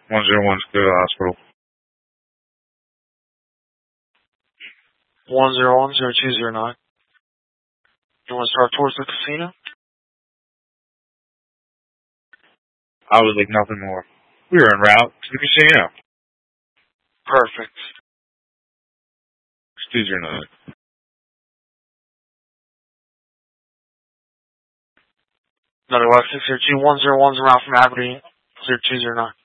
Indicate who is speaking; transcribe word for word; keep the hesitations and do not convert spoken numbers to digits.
Speaker 1: one zero one to the hospital.
Speaker 2: one zero one zero two zero nine. You want to start towards the casino?
Speaker 1: I would like nothing more. We are en route to the casino.
Speaker 2: Perfect.
Speaker 1: two zero nine.
Speaker 2: Another Lexus here, G one zero one's around from Aberdeen, clear two zero nine.